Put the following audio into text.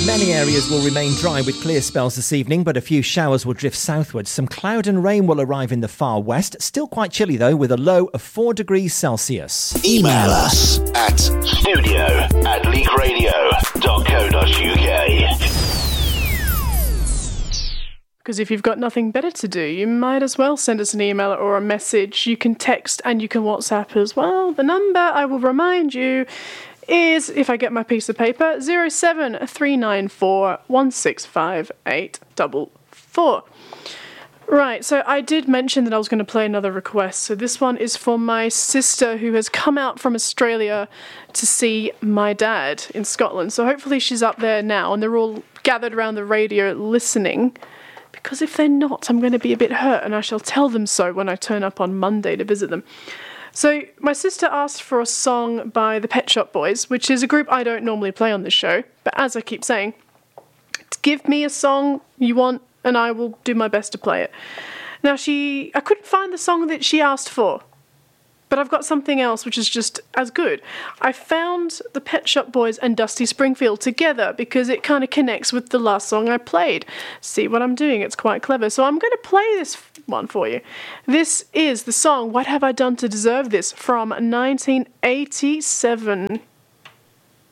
Many areas will remain dry with clear spells this evening, but a few showers will drift southwards. Some cloud and rain will arrive in the far west. Still quite chilly, though, with a low of 4 degrees Celsius. Email us at studio@leakradio.co.uk. Because if you've got nothing better to do, you might as well send us an email or a message. You can text and you can WhatsApp as well. The number, I will remind you, is, if I get my piece of paper, 07394 165 844. Right, so I did mention that I was going to play another request. So this one is for my sister who has come out from Australia to see my dad in Scotland. So hopefully she's up there now and they're all gathered around the radio listening. Because if they're not, I'm going to be a bit hurt and I shall tell them so when I turn up on Monday to visit them. So my sister asked for a song by the Pet Shop Boys, which is a group I don't normally play on this show. But as I keep saying, give me a song you want and I will do my best to play it. Now I couldn't find the song that she asked for, but I've got something else which is just as good. I found the Pet Shop Boys and Dusty Springfield together because it kind of connects with the last song I played. See what I'm doing? It's quite clever. So I'm going to play this one for you. This is the song What Have I Done to Deserve This from 1987.